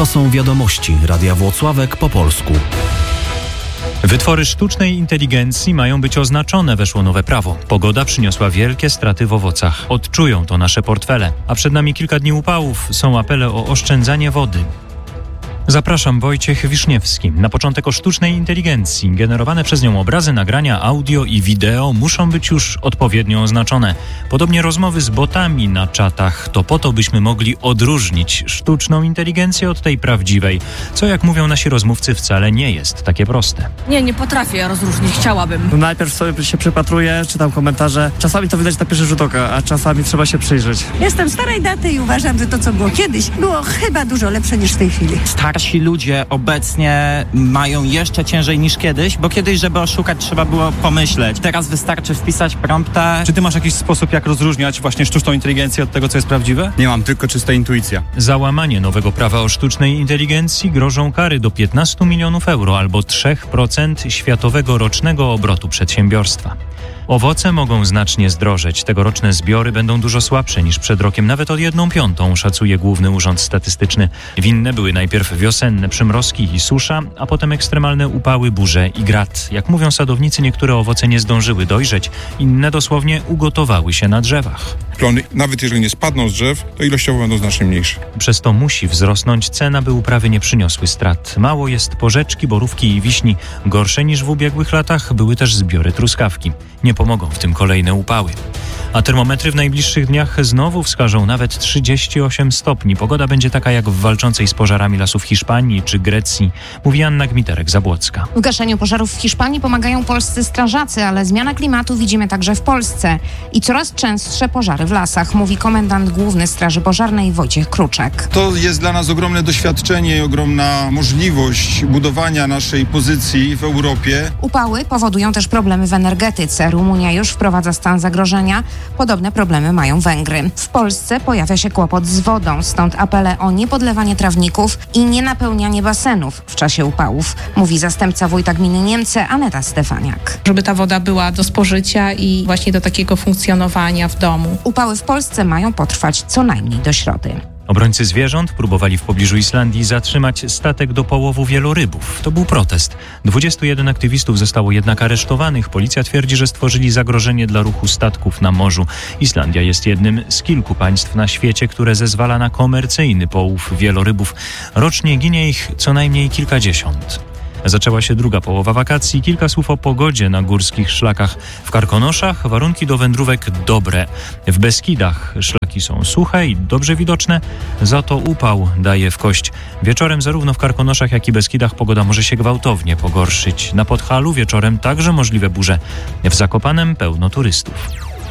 To są wiadomości Radia Włocławek po polsku. Wytwory sztucznej inteligencji mają być oznaczone, weszło nowe prawo. Pogoda przyniosła wielkie straty w owocach. Odczują to nasze portfele. A przed nami kilka dni upałów. Są apele o oszczędzanie wody. Zapraszam, Wojciech Wiszniewski. Na początek o sztucznej inteligencji. Generowane przez nią obrazy, nagrania, audio i wideo muszą być już odpowiednio oznaczone. Podobnie rozmowy z botami na czatach. To po to, byśmy mogli odróżnić sztuczną inteligencję od tej prawdziwej. Co, jak mówią nasi rozmówcy, wcale nie jest takie proste. Nie potrafię rozróżnić, chciałabym. Najpierw sobie się przypatruję, czytam komentarze. Czasami to widać na pierwszy rzut oka, a czasami trzeba się przyjrzeć. Jestem starej daty i uważam, że to, co było kiedyś, było chyba dużo lepsze niż w tej chwili. Starsi ludzie obecnie mają jeszcze ciężej niż kiedyś, bo kiedyś, żeby oszukać, trzeba było pomyśleć. Teraz wystarczy wpisać prompta. Czy ty masz jakiś sposób, jak rozróżniać właśnie sztuczną inteligencję od tego, co jest prawdziwe? Nie mam, tylko czysta intuicja. Za łamanie nowego prawa o sztucznej inteligencji grożą kary do 15 milionów euro albo 3% światowego rocznego obrotu przedsiębiorstwa. Owoce mogą znacznie zdrożeć. Tegoroczne zbiory będą dużo słabsze niż przed rokiem, nawet o 1/5, szacuje Główny Urząd Statystyczny. Winne były najpierw wiosenne przymrozki i susza, a potem ekstremalne upały, burze i grad. Jak mówią sadownicy, niektóre owoce nie zdążyły dojrzeć, inne dosłownie ugotowały się na drzewach. Plony, nawet jeżeli nie spadną z drzew, to ilościowo będą znacznie mniejsze. Przez to musi wzrosnąć cena, by uprawy nie przyniosły strat. Mało jest porzeczki, borówki i wiśni. Gorsze niż w ubiegłych latach były też zbiory truskawki. Nie pomogą w tym kolejne upały. A termometry w najbliższych dniach znowu wskażą nawet 38 stopni. Pogoda będzie taka jak w walczącej z pożarami lasów Hiszpanii czy Grecji, mówi Anna Gmiterek-Zabłocka. W gaszeniu pożarów w Hiszpanii pomagają polscy strażacy, ale zmiana klimatu widzimy także w Polsce. I coraz częstsze pożary w lasach, mówi komendant główny Straży Pożarnej Wojciech Kruczek. To jest dla nas ogromne doświadczenie i ogromna możliwość budowania naszej pozycji w Europie. Upały powodują też problemy w energetyce. Rumunia już wprowadza stan zagrożenia. Podobne problemy mają Węgry. W Polsce pojawia się kłopot z wodą, stąd apele o niepodlewanie trawników i nienapełnianie basenów w czasie upałów, mówi zastępca wójta gminy Niemce Aneta Stefaniak. Żeby ta woda była do spożycia i właśnie do takiego funkcjonowania w domu. Upały w Polsce mają potrwać co najmniej do środy. Obrońcy zwierząt próbowali w pobliżu Islandii zatrzymać statek do połowu wielorybów. To był protest. 21 aktywistów zostało jednak aresztowanych. Policja twierdzi, że stworzyli zagrożenie dla ruchu statków na morzu. Islandia jest jednym z kilku państw na świecie, które zezwala na komercyjny połów wielorybów. Rocznie ginie ich co najmniej kilkadziesiąt. Zaczęła się druga połowa wakacji. Kilka słów o pogodzie na górskich szlakach. W Karkonoszach warunki do wędrówek dobre. W Beskidach szlaki są suche i dobrze widoczne, za to upał daje w kość. Wieczorem zarówno w Karkonoszach, jak i Beskidach pogoda może się gwałtownie pogorszyć. Na Podhalu wieczorem także możliwe burze. W Zakopanem pełno turystów.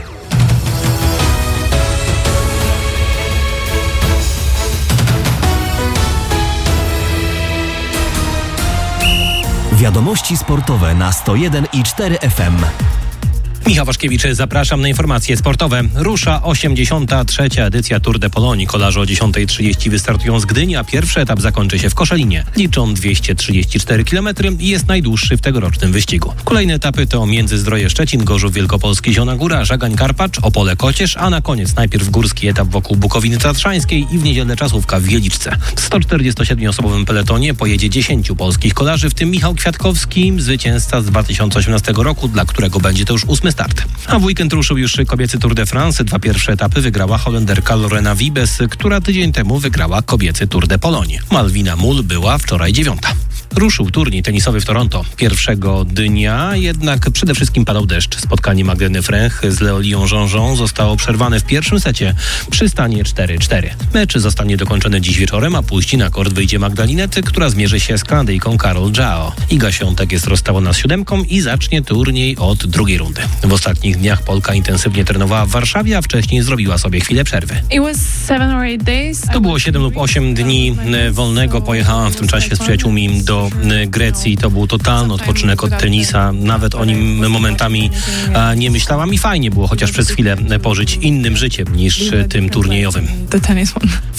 Wiadomości sportowe na 101,4 FM. Michał Waszkiewicz, zapraszam na informacje sportowe. Rusza 83. edycja Tour de Pologne. Kolarze o 10:30 wystartują z Gdyni, a pierwszy etap zakończy się w Koszalinie. Liczą 234 km i jest najdłuższy w tegorocznym wyścigu. Kolejne etapy to Międzyzdroje Szczecin, Gorzów Wielkopolski, Zielona Góra, Żagań Karpacz, Opole Kocież, a na koniec najpierw górski etap wokół Bukowiny Tatrzańskiej i w niedzielę czasówka w Wieliczce. W 147-osobowym peletonie pojedzie 10 polskich kolarzy, w tym Michał Kwiatkowski, zwycięzca z 2018 roku, dla którego będzie to już 8. start. A w weekend ruszył już kobiecy Tour de France. 2 pierwsze etapy wygrała Holenderka Lorena Wiebes, która tydzień temu wygrała kobiecy Tour de Pologne. Malwina Mull była wczoraj 9. Ruszył turniej tenisowy w Toronto. Pierwszego dnia jednak przede wszystkim padał deszcz. Spotkanie Magdaleny Fręch z Leolią Jean-Jean zostało przerwane w pierwszym secie przy stanie 4-4. Mecz zostanie dokończony dziś wieczorem, a później na kort wyjdzie Magdalinety, która zmierzy się z Kanadyjką Carol Zhao. Iga Świątek jest rozstawiona z 7 i zacznie turniej od drugiej rundy. W ostatnich dniach Polka intensywnie trenowała w Warszawie, a wcześniej zrobiła sobie chwilę przerwy. To było 7 lub 8 dni wolnego. Pojechałam w tym czasie z przyjaciółmi do Grecji. To był totalny odpoczynek od tenisa. Nawet o nim momentami nie myślałam i fajnie było chociaż przez chwilę pożyć innym życiem niż tym turniejowym. W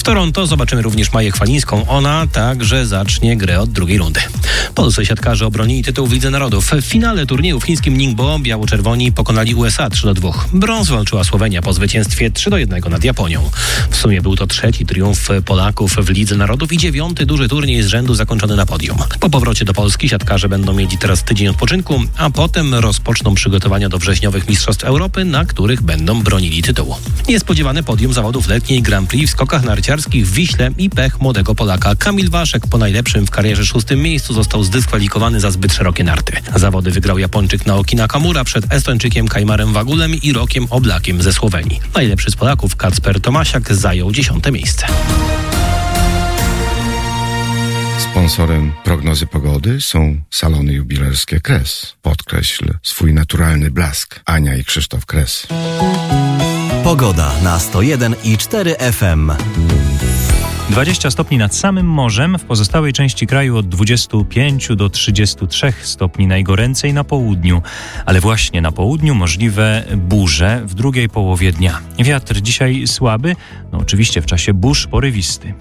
Toronto zobaczymy również Maję Chwalińską. Ona także zacznie grę od drugiej rundy. Polscy siatkarze obronili tytuł w Lidze Narodów. W finale turnieju w chińskim Ningbo biało-czerwoni pokonali USA 3-2. Brąz walczyła Słowenia po zwycięstwie 3-1 nad Japonią. W sumie był to trzeci triumf Polaków w Lidze Narodów i 9. duży turniej z rzędu zakończony na podium. Po powrocie do Polski siatkarze będą mieli teraz tydzień odpoczynku, a potem rozpoczną przygotowania do wrześniowych Mistrzostw Europy, na których będą bronili tytułu. Niespodziewane podium zawodów letniej Grand Prix w skokach narciarskich w Wiśle i pech młodego Polaka. Kamil Waszek po najlepszym w karierze 6. miejscu został zdyskwalifikowany za zbyt szerokie narty. Zawody wygrał Japończyk Naoki Nakamura przed Estończykiem Kajmarem Wagulem i Rokiem Oblakiem ze Słowenii. Najlepszy z Polaków Kacper Tomasiak zajął 10. miejsce. Sponsorem prognozy pogody są salony jubilerskie Kres. Podkreśl swój naturalny blask. Ania i Krzysztof Kres. Pogoda na 101,4 FM. 20 stopni nad samym morzem, w pozostałej części kraju od 25 do 33 stopni, najgoręcej na południu. Ale właśnie na południu możliwe burze w drugiej połowie dnia. Wiatr dzisiaj słaby, oczywiście w czasie burz porywisty.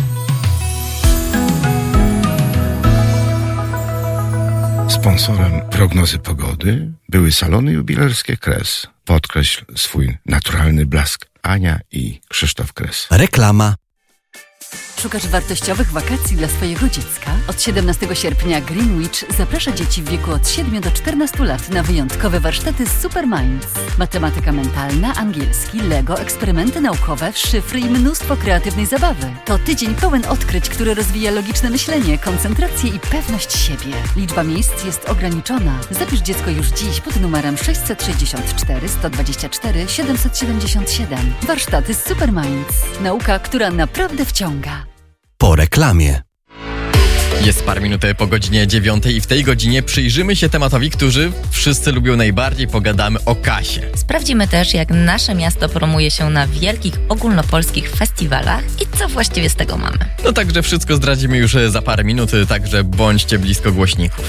Sponsorem prognozy pogody były salony jubilerskie Kres. Podkreśl swój naturalny blask. Ania i Krzysztof Kres. Reklama. Szukasz wartościowych wakacji dla swojego dziecka? Od 17 sierpnia Greenwich zaprasza dzieci w wieku od 7 do 14 lat na wyjątkowe warsztaty Super Minds. Matematyka mentalna, angielski, Lego, eksperymenty naukowe, szyfry i mnóstwo kreatywnej zabawy. To tydzień pełen odkryć, który rozwija logiczne myślenie, koncentrację i pewność siebie. Liczba miejsc jest ograniczona. Zapisz dziecko już dziś pod numerem 664 124 777. Warsztaty Super Minds. Nauka, która naprawdę wciąga. Po reklamie. Jest parę minut po godzinie 9 i w tej godzinie przyjrzymy się tematowi, który wszyscy lubią najbardziej. Pogadamy o kasie. Sprawdzimy też, jak nasze miasto promuje się na wielkich ogólnopolskich festiwalach i co właściwie z tego mamy. No także wszystko zdradzimy już za parę minut, także bądźcie blisko głośników.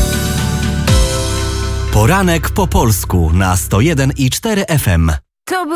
Poranek po polsku na 101,4 FM.